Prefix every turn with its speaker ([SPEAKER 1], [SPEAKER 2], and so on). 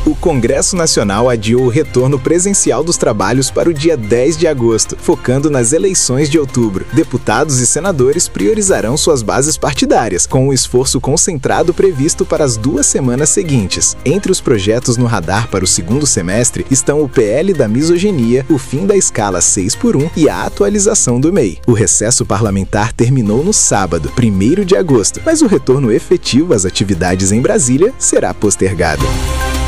[SPEAKER 1] O Congresso Nacional adiou o retorno presencial dos trabalhos para o dia 10 de agosto, focando nas eleições de outubro. Deputados e senadores priorizarão suas bases partidárias, com um esforço concentrado previsto para as 2 semanas seguintes. Entre os projetos no radar para o segundo semestre estão o PL da misoginia, o fim da escala 6x1 e a atualização do MEI. O recesso parlamentar terminou no sábado, 1º de agosto, mas o retorno efetivo às atividades em Brasília será postergado.